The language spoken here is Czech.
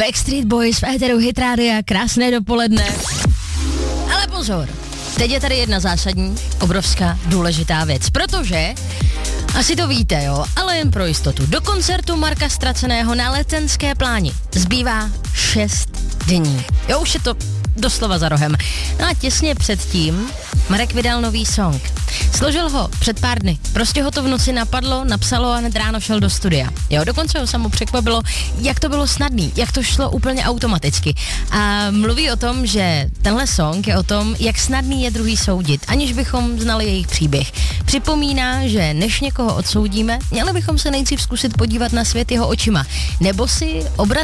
Backstreet Boys v éteru Hit Rádia, krásné dopoledne. Ale pozor, teď je tady jedna zásadní, obrovská, důležitá věc, protože, asi to víte, jo, ale jen pro jistotu, do koncertu Marka Ztraceného na Letenské pláni zbývá 6 dní. Jo, už je to doslova za rohem. No a těsně předtím Marek vydal nový song. Složil ho před pár dny. Prostě ho to v noci napadlo, napsalo a hned ráno šel do studia. Jo, dokonce ho samo překvapilo, jak to bylo snadný, jak to šlo úplně automaticky. A mluví o tom, že tenhle song je o tom, jak snadný je druhý soudit, aniž bychom znali jejich příběh. Připomíná, že než někoho odsoudíme, měli bychom se nejdřív zkusit podívat na svět jeho očima, nebo si obraz